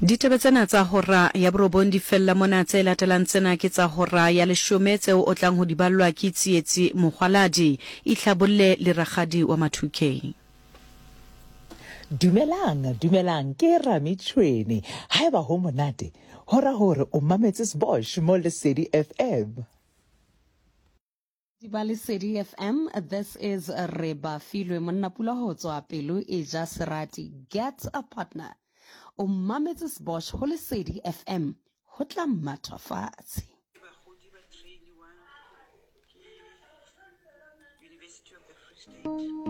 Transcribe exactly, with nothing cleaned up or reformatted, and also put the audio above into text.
Ditaba tsena tsa hora ya borobong di fella mona tse latelang tsena ke tsa hora ya leshome tseo o tlang ho di ballwa ke tsietsi mogwaladi ihlabolle le ragadi wa mathukeng. Dumelang, dumelang ke Rami Tshweni. Haeba ho monate, hora hore o mametse Sbosh mo Lesedi F M. Diba Lesedi F M, this is Reba Filwe monna pula ho tswa pelo e ja serati. Get a partner. O mametse Sbosh ho Lesedi F M. Ho tla matha fatshe. University of the Free State.